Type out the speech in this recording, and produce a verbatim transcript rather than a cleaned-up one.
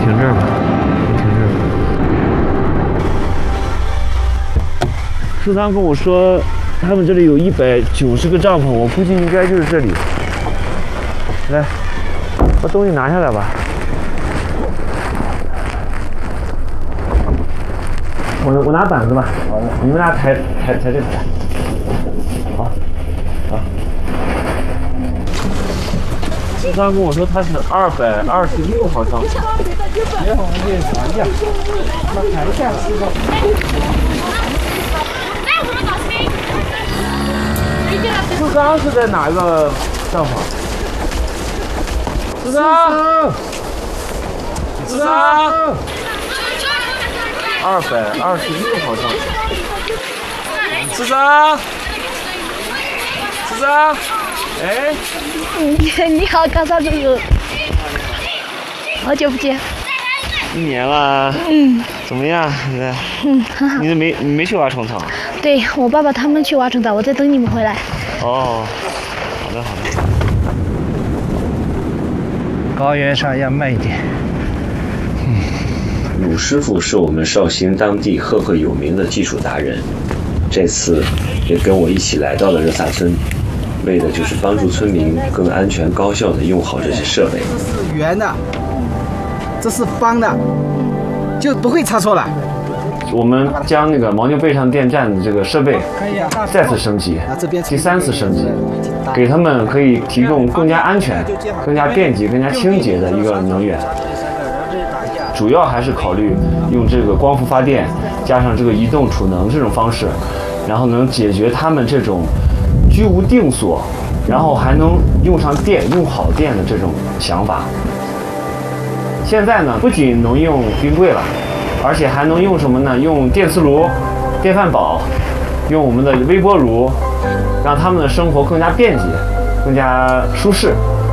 停这儿吧，停这儿。苏汤跟我说，他们这里有一百九十个帐篷，我估计应该就是这里。来，把东西拿下来吧。我我拿板子吧，好的，你们俩抬抬抬这个。好，好。苏汤跟我说他是二百二十六号帐篷。别往那边传下，那抬下知道。苏桑是在哪个帐篷？苏桑，苏桑，二百二十六号帐篷。苏桑，苏桑，哎， 你你好，刚才这个，好久不见。 一年了。 嗯。 怎么样？现在？ 嗯，很好。 你没你没去挖虫草？ 对，我爸爸他们去挖虫草，我在等你们回来。 哦，好的好的。 高原上要慢一点。 嗯，鲁师傅是我们绍兴当地赫赫有名的技术达人，这次也跟我一起来到了热萨村，为的就是帮助村民更安全高效地用好这些设备。 这是圆的，这是方的，就不会插错了。 我们将那个牦牛背上电站的这个设备再次升级，第三次升级，给他们可以提供更加安全、更加便捷、更加清洁的一个能源。主要还是考虑用这个光伏发电，加上这个移动储能这种方式，然后能解决他们这种居无定所，然后还能用上电、用好电的这种想法。现在呢，不仅能用冰柜了。而且还能用什么呢？用电磁炉、电饭煲，用我们的微波炉，让他们的生活更加便捷、更加舒适。